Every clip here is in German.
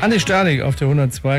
Anne Starling auf der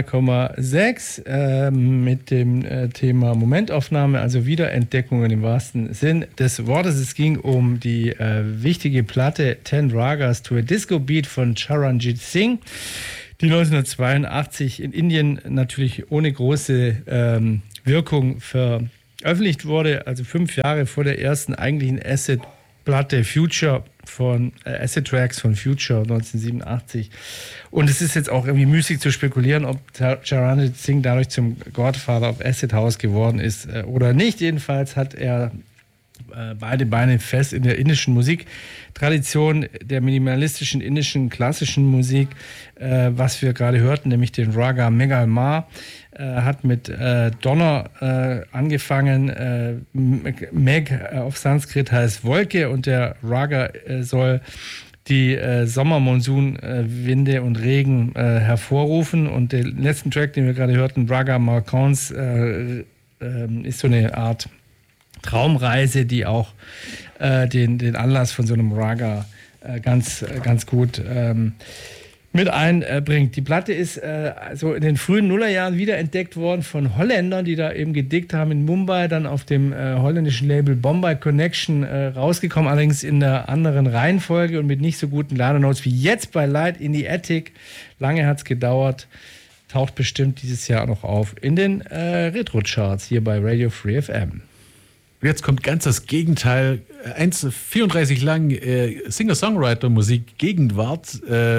102,6 mit dem Thema Momentaufnahme, also Wiederentdeckungen im wahrsten Sinn des Wortes. Es ging um die wichtige Platte 10 Ragas to a Disco Beat von Charanjit Singh, die 1982 in Indien natürlich ohne große Wirkung veröffentlicht wurde, also 5 Jahre vor der ersten eigentlichen Acid-Platte Future von Acid Tracks von Future 1987. Und es ist jetzt auch irgendwie müßig zu spekulieren, ob Charanjit Singh dadurch zum Godfather of Acid House geworden ist oder nicht. Jedenfalls hat er beide Beine fest in der indischen Musiktradition, der minimalistischen indischen klassischen Musik, was wir gerade hörten, nämlich den Raga Meghal Mar, hat mit Donner angefangen. Megh auf Sanskrit heißt Wolke und der Raga soll die Sommermonsunwinde und Regen hervorrufen. Und der letzten Track, den wir gerade hörten, Raga Marcons, ist so eine Art Traumreise, die auch den Anlass von so einem Raga ganz gut mit einbringt. Die Platte ist so in den frühen Nullerjahren wiederentdeckt worden von Holländern, die da eben gedickt haben in Mumbai, dann auf dem holländischen Label Bombay Connection rausgekommen, allerdings in der anderen Reihenfolge und mit nicht so guten Liner-Notes wie jetzt bei Light in the Attic. Lange hat es gedauert, taucht bestimmt dieses Jahr noch auf in den Retro-Charts hier bei Radio Free FM. Jetzt kommt ganz das Gegenteil. 1,34 lang Singer-Songwriter-Musik, Gegenwart,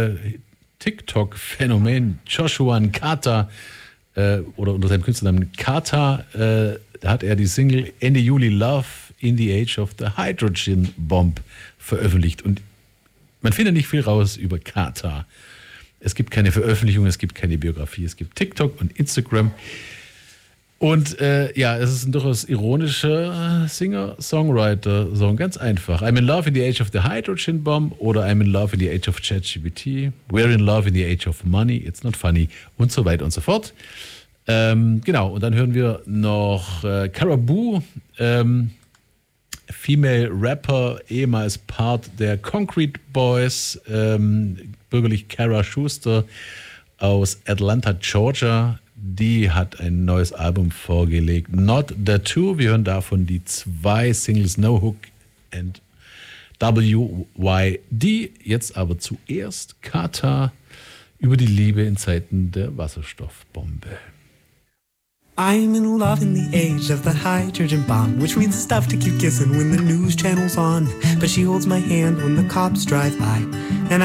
TikTok-Phänomen, Joshua Nkata oder unter seinem Künstlernamen Kata, da hat er die Single Ende Juli Love in the Age of the Hydrogen Bomb veröffentlicht. Und man findet nicht viel raus über Kata. Es gibt keine Veröffentlichung, es gibt keine Biografie, es gibt TikTok und Instagram. Und es ist ein durchaus ironischer Singer-Songwriter-Song, ganz einfach. I'm in love in the age of the hydrogen bomb oder I'm in love in the age of ChatGPT. We're in love in the age of money, it's not funny und so weiter und so fort. Genau, und dann hören wir noch Caribou, Female Rapper, ehemals Part der Concrete Boys, bürgerlich Kara Schuster aus Atlanta, Georgia. Die hat ein neues Album vorgelegt, Not the Two. Wir hören davon die 2 Singles No Hook and WYD. Jetzt aber zuerst Kata über die Liebe in Zeiten der Wasserstoffbombe. I'm in love in the age of the hydrogen bomb, which means the stuff to keep kissing when the news channel's on. But she holds my hand when the cops drive by, and